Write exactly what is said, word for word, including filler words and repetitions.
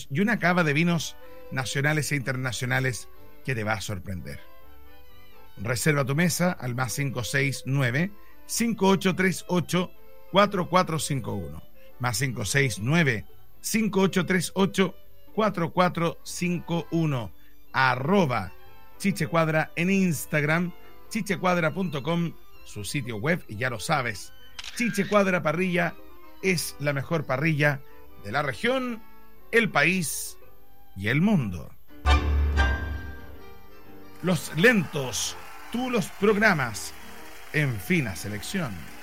vinos y una cava de vinos nacionales e internacionales que te va a sorprender. Reserva tu mesa al más cinco seis nueve, cinco ocho tres ocho, cuatro cuatro cinco uno. Más cinco seis nueve, cinco ocho tres ocho, cuatro cuatro cinco uno. Arroba Chichecuadra en Instagram, chichecuadra punto com, su sitio web, y ya lo sabes, Chichecuadra Parrilla es la mejor parrilla de la región, el país y el mundo. Los lentos, tú los programas en fina selección.